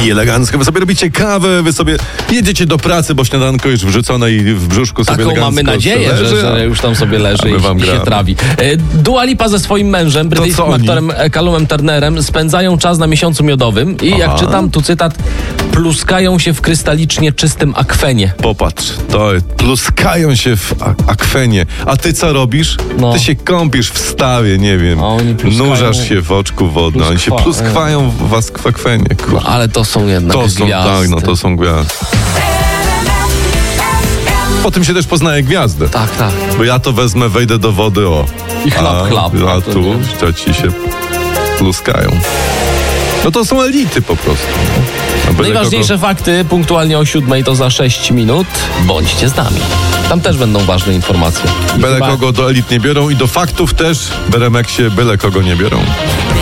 i elegancko. Wy sobie robicie kawę, wy sobie jedziecie do pracy, bo śniadanko już wrzucone i w brzuszku sobie Taką elegancko mamy nadzieję, leży, że już tam sobie leży my wam i się gramy. trawi. Dua Lipa ze swoim mężem, brytyjskim co oni? aktorem Callumem Turnerem, spędzają czas na miesiącu miodowym i jak czytam, tu cytat, pluskają się w krystalicznie czystym akwenie. Popatrz, to pluskają się w akwenie. A ty co robisz? No. Ty się kąpisz w stawie, nie wiem. A oni pluskają. Nurzasz się w oczku wodno. Oni się pluskwają w was w akwenie. No, ale to są jednak To są, gwiazdy. tak, no to są gwiazdy. Po tym się też poznaje gwiazdę. Tak. Bo ja to wezmę, wejdę do wody, I chlap. A To tu nie. to ci się pluskają. No to są elity po prostu. A byle Najważniejsze fakty punktualnie o 7:00 to za 6 minut. Bądźcie z nami. Tam też będą ważne informacje. Byle kogo do elit nie biorą i do faktów też, Beremeksie, byle kogo nie biorą.